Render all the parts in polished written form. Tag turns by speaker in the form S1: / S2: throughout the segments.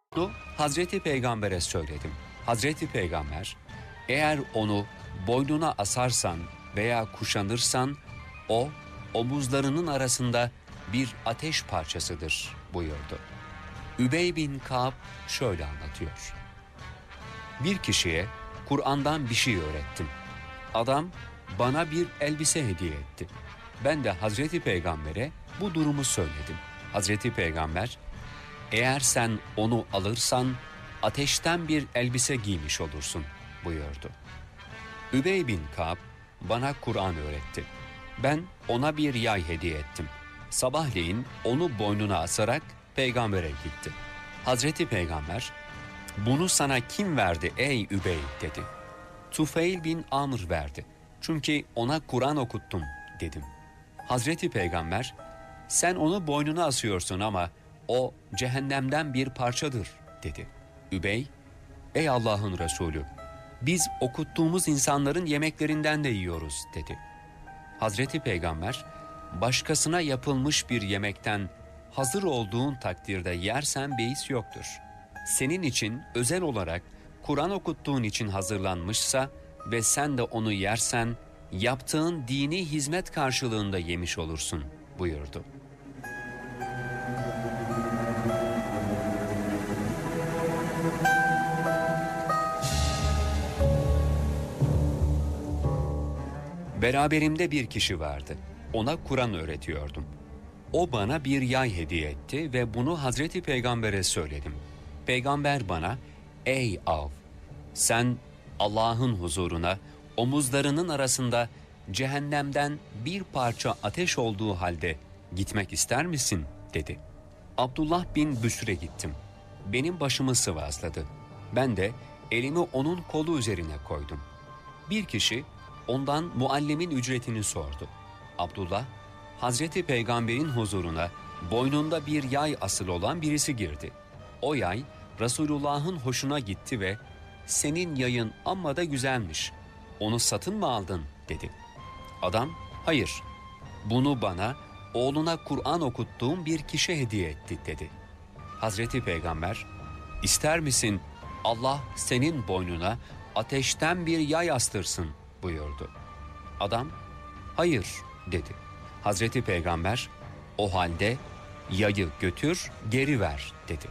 S1: Bunu Hazreti Peygamber'e söyledim. Hazreti Peygamber, eğer onu boynuna asarsan veya kuşanırsan, o omuzlarının arasında bir ateş parçasıdır buyurdu. Übey bin Ka'b şöyle anlatıyor. Bir kişiye Kur'an'dan bir şey öğrettim. Adam bana bir elbise hediye etti. Ben de Hazreti Peygamber'e bu durumu söyledim. Hazreti Peygamber, eğer sen onu alırsan ateşten bir elbise giymiş olursun buyurdu. Übey bin Ka'b bana Kur'an öğretti. Ben ona bir yay hediye ettim. Sabahleyin onu boynuna asarak peygambere gitti. Hazreti Peygamber, bunu sana kim verdi ey Übey dedi. Tufeil bin Amr verdi. Çünkü ona Kur'an okuttum dedim. Hazreti Peygamber, sen onu boynuna asıyorsun ama o cehennemden bir parçadır dedi. Übey, ey Allah'ın Resulü, biz okuttuğumuz insanların yemeklerinden de yiyoruz dedi. Hazreti Peygamber, başkasına yapılmış bir yemekten hazır olduğun takdirde yersen beis yoktur. Senin için özel olarak Kur'an okuttuğun için hazırlanmışsa ve sen de onu yersen, yaptığın dini hizmet karşılığında yemiş olursun buyurdu. Beraberimde bir kişi vardı. Ona Kur'an öğretiyordum. O bana bir yay hediye etti ve bunu Hazreti Peygamber'e söyledim. Peygamber bana, ey av, sen Allah'ın huzuruna omuzlarının arasında cehennemden bir parça ateş olduğu halde gitmek ister misin dedi. Abdullah bin Büsre gittim. Benim başımı sıvazladı. Ben de elimi onun kolu üzerine koydum. Bir kişi ondan muallimin ücretini sordu. Abdullah, Hazreti Peygamber'in huzuruna boynunda bir yay asılı olan birisi girdi. O yay Resulullah'ın hoşuna gitti ve senin yayın amma da güzelmiş, onu satın mı aldın dedi. Adam, hayır, bunu bana oğluna Kur'an okuttuğum bir kişi hediye etti dedi. Hazreti Peygamber, ister misin Allah senin boynuna ateşten bir yay astırsın buyurdu. Adam, hayır dedi. Hazreti Peygamber, o halde yayı götür geri ver dedi.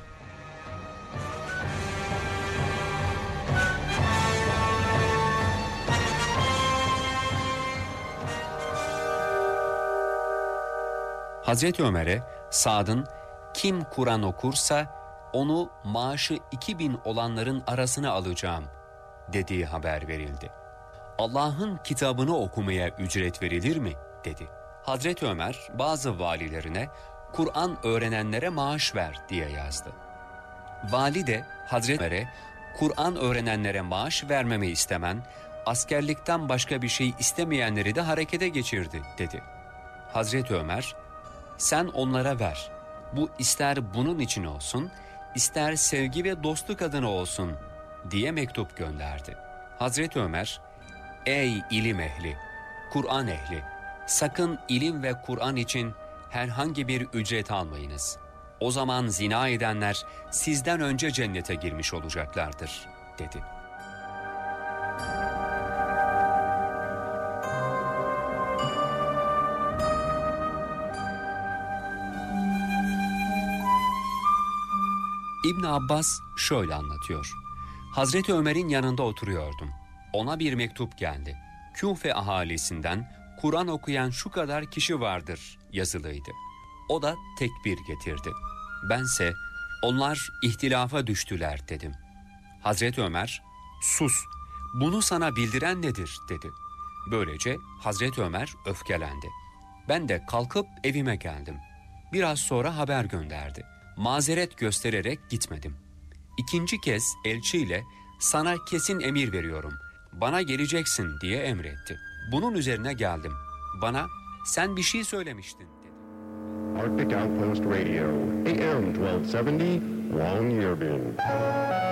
S1: Hazreti Ömer'e Sa'd'ın kim Kur'an okursa onu maaşı 2000 olanların arasına alacağım dediği haber verildi. Allah'ın kitabını okumaya ücret verilir mi dedi. Hazreti Ömer bazı valilerine Kur'an öğrenenlere maaş ver diye yazdı. Vali de Hazreti Ömer'e Kur'an öğrenenlere maaş vermemi istemen, askerlikten başka bir şey istemeyenleri de harekete geçirdi dedi. Hazreti Ömer, sen onlara ver. Bu ister bunun için olsun, ister sevgi ve dostluk adına olsun diye mektup gönderdi. Hazreti Ömer, ey ilim ehli, Kur'an ehli, sakın ilim ve Kur'an için herhangi bir ücret almayınız. O zaman zina edenler sizden önce cennete girmiş olacaklardır, dedi. İbn Abbas şöyle anlatıyor. Hazreti Ömer'in yanında oturuyordum. Ona bir mektup geldi. Küfe ahalisinden Kur'an okuyan şu kadar kişi vardır yazılıydı. O da tekbir getirdi. Bense onlar ihtilafa düştüler dedim. Hazreti Ömer, sus, bunu sana bildiren nedir dedi. Böylece Hazreti Ömer öfkelendi. Ben de kalkıp evime geldim. Biraz sonra haber gönderdi. Mazeret göstererek gitmedim. İkinci kez elçiyle sana kesin emir veriyorum, bana geleceksin diye emretti. Bunun üzerine geldim. Bana sen bir şey söylemiştin dedi.
S2: Arctic Outpost Radio, AM 1270, Long Yearbin.